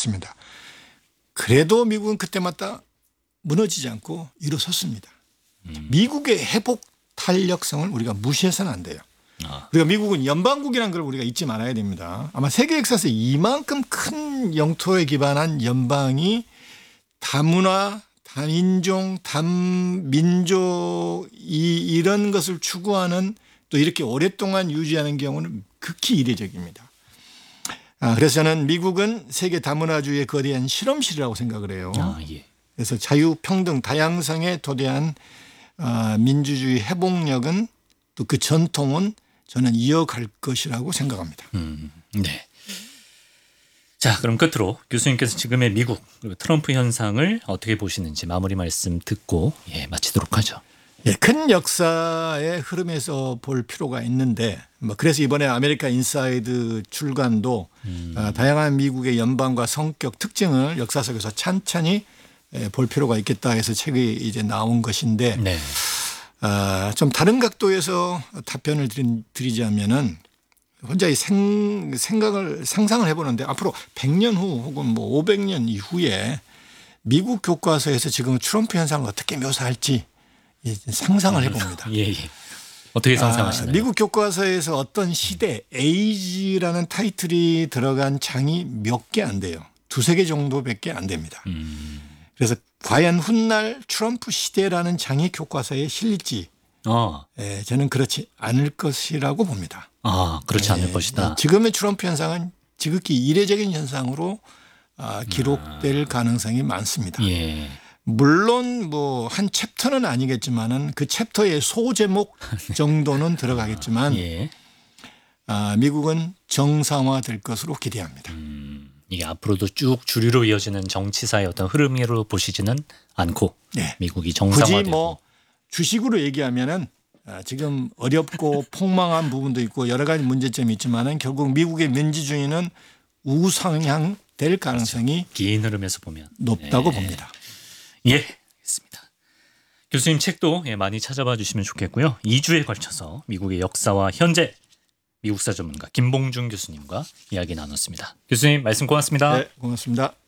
왔습니다. 그래도 미국은 그때마다 무너지지 않고 일어섰습니다. 미국의 회복 탄력성을 우리가 무시해서는 안 돼요. 그러니까 미국은 연방국이라는 걸 우리가 잊지 말아야 됩니다. 아마 세계 역사에서 이만큼 큰 영토에 기반한 연방이 다문화, 다민종, 단민족 이런 것을 추구하는 또 이렇게 오랫동안 유지하는 경우는 극히 이례적입니다. 그래서 저는 미국은 세계 다문화주의의 거대한 실험실이라고 생각을 해요. 예. 그래서 자유, 평등, 다양성에 도대한 민주주의 회복력은 또 그 전통은 저는 이어갈 것이라고 생각합니다. 네. 자, 그럼 끝으로 교수님께서 지금의 미국 그리고 트럼프 현상을 어떻게 보시는지 마무리 말씀 듣고 마치도록 하죠. 예, 큰 역사의 흐름에서 볼 필요가 있는데 그래서 이번에 아메리카 인사이드 출간도 다양한 미국의 연방과 성격 특징을 역사 속에서 찬찬히 볼 필요가 있겠다 해서 책이 이제 나온 것인데 네. 좀 다른 각도에서 답변을 드리자면은 혼자 상상을 해보는데 앞으로 100년 후 혹은 뭐 500년 이후에 미국 교과서에서 지금 트럼프 현상을 어떻게 묘사할지 상상을 해봅니다. 예. 어떻게 상상하시나요? 미국 교과서에서 어떤 시대 에이지라는 타이틀이 들어간 장이 몇 개 안 돼요. 두세 개 정도밖에 안 됩니다. 그래서 과연 훗날 트럼프 시대라는 장이 교과서에 실릴지 저는 그렇지 않을 것이라고 봅니다. 그렇지 않을 것이다. 지금의 트럼프 현상은 지극히 이례적인 현상으로 기록될 가능성이 많습니다. 예. 물론 뭐 한 챕터는 아니겠지만은 그 챕터의 소제목 정도는 들어가겠지만 미국은 정상화될 것으로 기대합니다. 이게 앞으로도 쭉 주류로 이어지는 정치사의 어떤 흐름으로 보시지는 않고 미국이 정상화되고 굳이 뭐 주식으로 얘기하면은 지금 어렵고 폭망한 부분도 있고 여러 가지 문제점이 있지만은 결국 미국의 민주주의는 우상향 될 가능성이 긴 흐름에서 보면 높다고 봅니다. 예, 알겠습니다. 교수님 책도 많이 찾아봐 주시면 좋겠고요. 2주에 걸쳐서 미국의 역사와 현재 미국사 전문가 김봉준 교수님과 이야기 나눴습니다. 교수님 말씀 고맙습니다. 네, 고맙습니다.